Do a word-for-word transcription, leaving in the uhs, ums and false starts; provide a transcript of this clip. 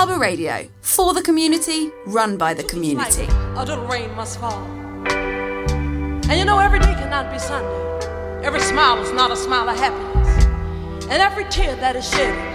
Harbour Radio, for the community, run by the community. A little rain must fall. And you know, every day cannot be Sunday. Every smile is not a smile of happiness. And every tear that is shed